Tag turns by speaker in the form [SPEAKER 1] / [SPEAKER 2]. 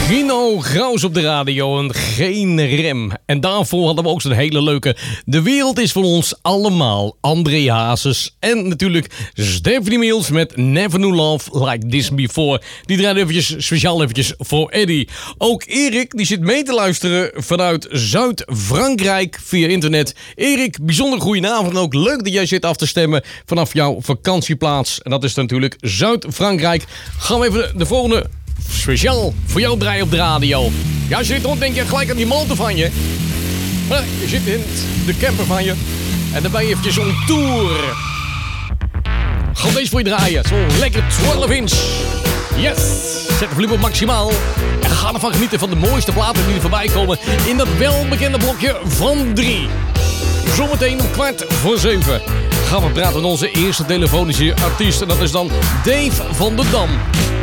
[SPEAKER 1] Gino Graus op de radio en geen rem. En daarvoor hadden we ook zo'n hele leuke De Wereld is van ons allemaal. André Hazes en natuurlijk Stephanie Mills met Never Knew Love Like This Before. Die draait eventjes speciaal eventjes voor Eddie. Ook Erik die zit mee te luisteren vanuit Zuid-Frankrijk via internet. Erik, bijzonder goedenavond en ook leuk dat jij zit af te stemmen vanaf jouw vakantieplaats. En dat is natuurlijk Zuid-Frankrijk. Gaan we even de volgende speciaal voor jou draaien op de radio. Ja, je zit rond, denk je gelijk aan die motor van je. Je zit in de camper van je. En dan ben je eventjes on tour. Ga deze voor je draaien. Zo'n lekker 12 inch. Yes. Zet de volume op maximaal. En ga ervan genieten van de mooiste platen die er voorbij komen. In dat welbekende blokje van 3. Zometeen om 6:15 gaan we praten met onze eerste telefonische artiest. En dat is dan Dave van der Dam.